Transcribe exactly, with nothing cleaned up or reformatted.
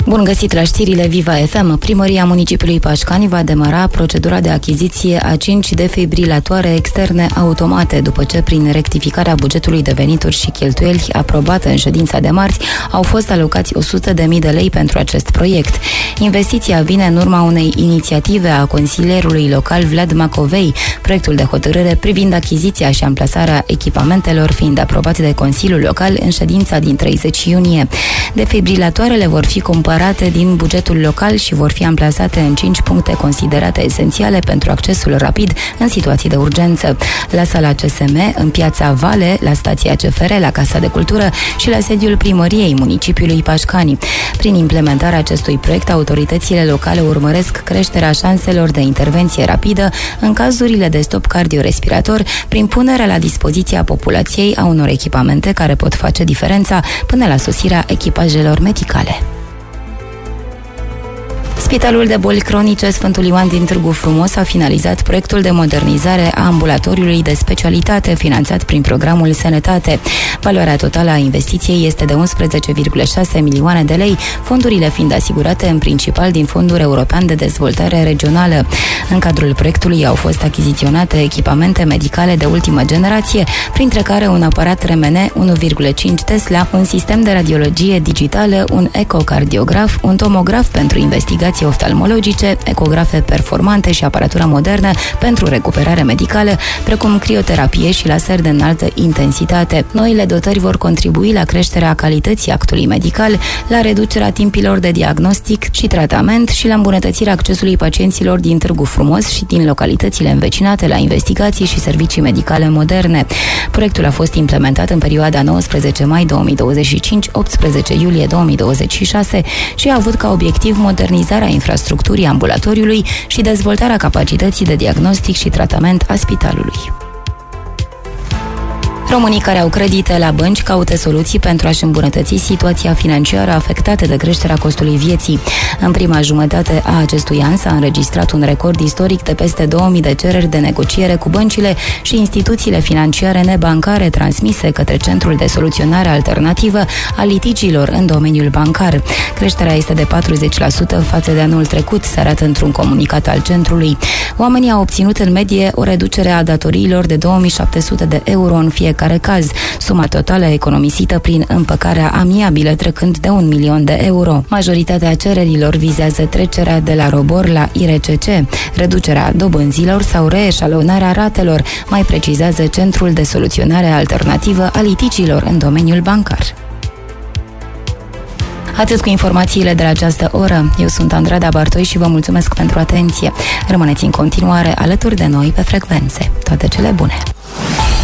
Bun găsit la știrile Viva F M. Primăria municipiului Pașcani va demara procedura de achiziție a cinci defibrilatoare externe automate, după ce, prin rectificarea bugetului de venituri și cheltuieli aprobată în ședința de marți, au fost alocați o sută de mii de lei pentru acest proiect. Investiția vine în urma unei inițiative a consilierului local Vlad Macovei, proiectul de hotărâre privind achiziția și amplasarea echipamentelor fiind aprobat de Consiliul Local în ședința din treizeci iunie. Defibrilatoarele vor fi cumpărate din bugetul local și vor fi amplasate în cinci puncte considerate esențiale pentru accesul rapid în situații de urgență: la sala C S M, în piața Vale, la stația C F R, la Casa de Cultură și la sediul primăriei municipiului Pașcani. Prin implementarea acestui proiect, autoritățile locale urmăresc creșterea șanselor de intervenție rapidă în cazurile de stop cardiorespirator, prin punerea la dispoziția populației a unor echipamente care pot face diferența până la sosirea echipajelor medicale. Spitalul de boli cronice Sfântul Ioan din Târgu Frumos a finalizat proiectul de modernizare a ambulatoriului de specialitate finanțat prin programul Sănătate. Valoarea totală a investiției este de unsprezece virgulă șase milioane de lei, fondurile fiind asigurate în principal din Fondul European de Dezvoltare Regională. În cadrul proiectului au fost achiziționate echipamente medicale de ultimă generație, printre care un aparat R M N unu virgulă cinci Tesla, un sistem de radiologie digitală, un ecocardiograf, un tomograf pentru investigații oftalmologice, ecografe performante și aparatură modernă pentru recuperare medicală, precum crioterapie și laser de înaltă intensitate. Noile dotări vor contribui la creșterea calității actului medical, la reducerea timpilor de diagnostic și tratament și la îmbunătățirea accesului pacienților din Târgu Frumos și din localitățile învecinate la investigații și servicii medicale moderne. Proiectul a fost implementat în perioada nouăsprezece mai două mii douăzeci și cinci - optsprezece iulie două mii douăzeci și șase și a avut ca obiectiv modernizarea infrastructurii ambulatoriului și dezvoltarea capacității de diagnostic și tratament a spitalului. Românii care au credite la bănci caută soluții pentru a-și îmbunătăți situația financiară afectată de creșterea costului vieții. În prima jumătate a acestui an s-a înregistrat un record istoric de peste două mii de cereri de negociere cu băncile și instituțiile financiare nebancare transmise către Centrul de Soluționare Alternativă a litigiilor în domeniul bancar. Creșterea este de patruzeci la sută față de anul trecut, se arată într-un comunicat al centrului. Oamenii au obținut în medie o reducere a datoriilor de două mii șapte sute de euro în fiecare caz, suma totală economisită prin împăcarea amiabilă trecând de un milion de euro. Majoritatea cererilor vizează trecerea de la ROBOR la I R C C, reducerea dobânzilor sau reeșalonarea ratelor, mai precizează Centrul de Soluționare Alternativă a litigiilor în domeniul bancar. Atât cu informațiile de la această oră. Eu sunt Andrada Bartoi și vă mulțumesc pentru atenție. Rămâneți în continuare alături de noi pe frecvențe. Toate cele bune!